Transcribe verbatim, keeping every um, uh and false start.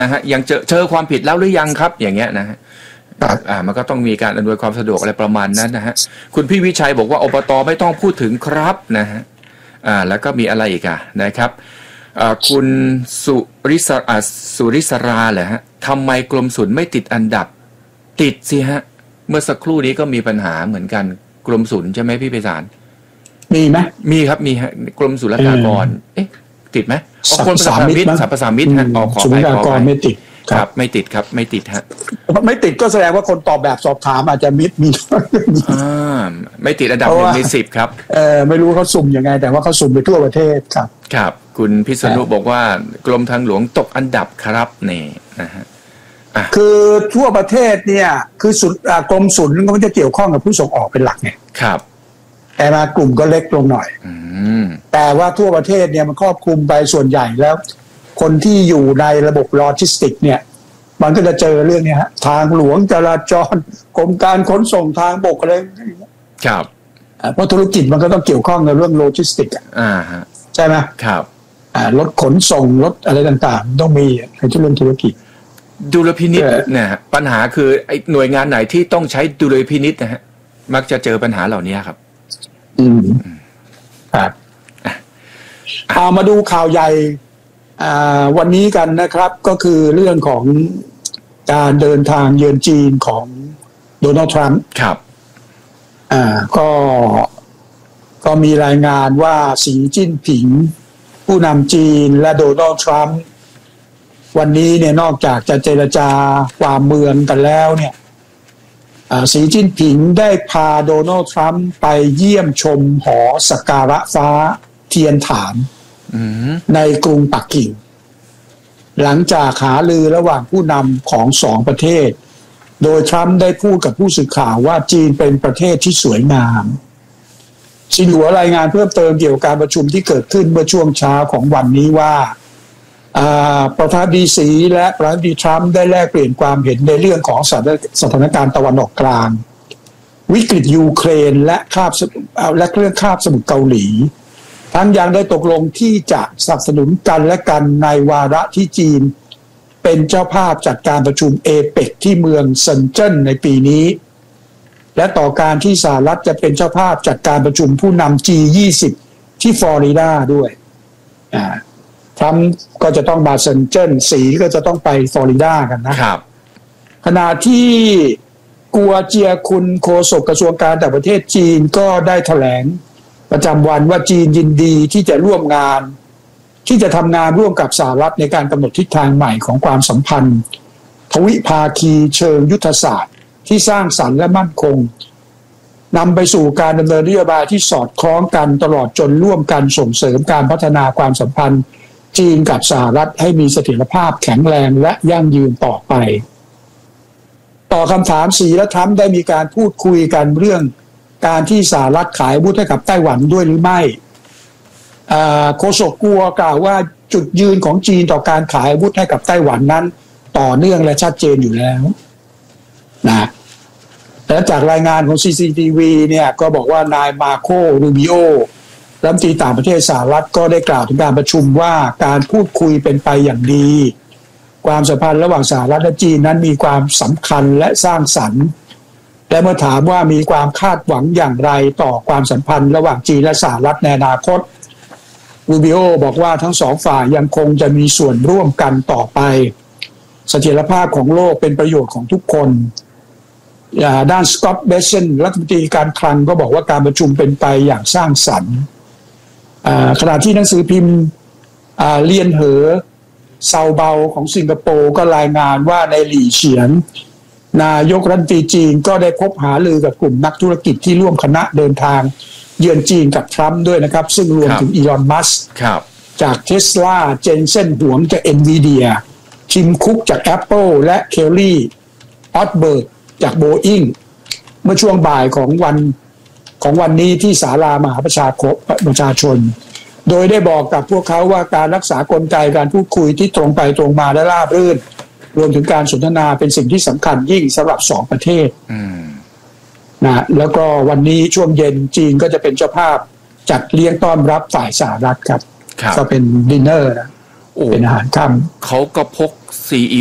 นะฮะยังเจอเจอความผิดแล้วหรือยังครับอย่างเงี้ยนะฮะอ่ามันก็ต้องมีการอำนวยความสะดวกอะไรประมาณนั้นนะฮะคุณพี่วิชัยบอกว่าอบตไม่ต้องพูดถึงครับนะฮะอ่าแล้วก็มีอะไรอีกอ่ะนะครับอ่าคุณสุริศอ่าสุริศราเหรอฮะทำไมกรมศุลไม่ติดอันดับติดสิฮะเมื่อสักครู่นี้ก็มีปัญหาเหมือนกันกรมศุลใช่ไหมพี่ไพศาลมีไหมมีครับมีฮะกรมศุลกากรเอ๊ะติดไหมอ๋อกรมสรรพสามิตสรรพสามิตฮะอ๋อขอไปขอไปไม่ติดครับไม่ติดครับไม่ติดฮะไม่ติดก็แสดงว่าคนตอบแบบสอบถามอาจจะมิดมีอ่าไม่ติดอันดับหนึ่งในสิบครับเออไม่รู้เขาสุ่มยังไงแต่ว่าเขาสุ่มไปทั่วประเทศครับครับคุณพิษณุบอกว่ากรมทางหลวงตกอันดับครับนี่นะฮะคือทั่วประเทศเนี่ยคือสุดกรมศุลก็จะเกี่ยวข้องกับผู้ส่งออกเป็นหลักไงครับแต่มากลุ่มก็เล็กลงหน่อยแต่ว่าทั่วประเทศเนี่ยมันครอบคลุมไปส่วนใหญ่แล้วคนที่อยู่ในระบบโลจิสติกเนี่ยมันก็จะเจอเรื่องนี้ฮะทางหลวงจราจรกรมการขนส่งทางบกอะไรครับเพราะธุรกิจมันก็ต้องเกี่ยวข้องกับเรื่องโลจิสติกอ่าฮะใช่ไหมครับรถขนส่งรถอะไรต่างๆต้องมีในเรื่องธุรกิจดุลพินิจเนี่ยปัญหาคือไอ้หน่วยงานไหนที่ต้องใช้ดุลพินิจนะฮะมักจะเจอปัญหาเหล่านี้ครับอืมครับเอามาดูข่าวใหญ่วันนี้กันนะครับก็คือเรื่องของการเดินทางเยือนจีนของโดนัลด์ทรัมป์ครับอ่าก็ก็มีรายงานว่าสีจิ้นผิงผู้นำจีนและโดนัลด์ทรัมป์วันนี้เนี่ยนอกจากจะเจรจาความเมืองกันแล้วเนี่ยสีจิ้นผิงได้พาโดนัลด์ทรัมป์ไปเยี่ยมชมหอสักการะฟ้าเทียนฐานในกรุงปักกิ่งหลังจากหารือระหว่างผู้นำของสองประเทศโดยทรัมป์ได้พูดกับผู้สื่อข่าวว่าจีนเป็นประเทศที่สวยงามซินหัวรายงานเพิ่มเติมเกี่ยวกับการประชุมที่เกิดขึ้นเมื่อช่วงเช้าของวันนี้ว่าประธานาธิบดีสีและประธานาธิบดีทรัมป์ได้แลกเปลี่ยนความเห็นในเรื่องของสถานการณ์ตะวันออกกลางวิกฤตยูเครนและคาบและเรื่องคาบสมุทรเกาหลีทั้งยังได้ตกลงที่จะสนับสนุนกันและกันในวาระที่จีนเป็นเจ้าภาพจัดการประชุมเอเปกที่เมืองเซินเจิ้นในปีนี้และต่อการที่สหรัฐจะเป็นเจ้าภาพจัดการประชุมผู้นำ จี ยี่สิบ ที่ฟลอริดาด้วยอ่าทรัมป์ก็จะต้องมาเซินเจิ้นสีก็จะต้องไปฟลอริดากันนะครับขณะที่กัวเจียคุนโฆษกกระทรวงการต่างประเทศจีนก็ได้แถลงประจำวันว่าจีนยินดีที่จะร่วมงานที่จะทำงานร่วมกับสหรัฐในการกำหนดทิศทางใหม่ของความสัมพันธ์ทวิภาคีเชิงยุทธศาสตร์ที่สร้างสรรค์และมั่นคงนำไปสู่การดำเนินนโยบายที่สอดคล้องกันตลอดจนร่วมกันส่งเสริมการพัฒนาความสัมพันธ์จีนกับสหรัฐให้มีเสถียรภาพแข็งแรงและยั่งยืนต่อไปต่อคำถามสีและทรัมป์ได้มีการพูดคุยกันเรื่องการที่สหรัฐขายอาวุธให้กับไต้หวันด้วยหรือไม่โฆษกกัวกล่าวว่าจุดยืนของจีนต่อการขายอาวุธให้กับไต้หวันนั้นต่อเนื่องและชัดเจนอยู่แล้วนะและจากรายงานของ ซี ซี ที วี เนี่ยก็บอกว่านายมาโครูบิโอรัฐมนตรีต่างประเทศสหรัฐก็ได้กล่าวถึงการประชุมว่าการพูดคุยเป็นไปอย่างดีความสัมพันธ์ระหว่างสหรัฐและจีนนั้นมีความสำคัญและสร้างสรรค์และเมื่อถามว่ามีความคาดหวังอย่างไรต่อความสัมพันธ์ระหว่างจีนและสหรัฐในอนาคตรูบิโอบอกว่าทั้งสองฝ่ายยังคงจะมีส่วนร่วมกันต่อไปเสถียรภาพของโลกเป็นประโยชน์ของทุกคนด้านสกอตต์เบเซนรัฐมนตรีการคลังก็บอกว่าการประชุมเป็นไปอย่างสร้างสรรค์ขณะที่หนังสือพิมพ์เลียนเหอเซาเบาของสิงคโปร์ก็รายงานว่าในหลี่เฉียนนายกรัฐมนตรีจีนก็ได้พบหารือกับกลุ่มนักธุรกิจที่ร่วมคณะเดินทางเยือนจีนกับทรัมป์ด้วยนะครับซึ่งรวมถึงอีลอนมัสก์จากเทสลาเจนเซ่นหวงจาก Nvidia ทิมคุกจาก Apple และเคลลี่ออตเบิร์กจากโบอิงเมื่อช่วงบ่ายของวันของวันนี้ที่ศาลามหาประชาคมประชาชนโดยได้บอกกับพวกเขาว่าการรักษากลไกการพูดคุยที่ตรงไปตรงมาและราบรื่นรวมถึงการสนทนาเป็นสิ่งที่สำคัญยิ่งสำหรับสองประเทศนะแล้วก็วันนี้ช่วงเย็นจีนก็จะเป็นเจ้าภาพจัดเลี้ยงต้อนรับฝ่ายสหรัฐครับก็เป็นดินเนอร์นะโอ้เป็นอาหารค่ำเขาก็พกซี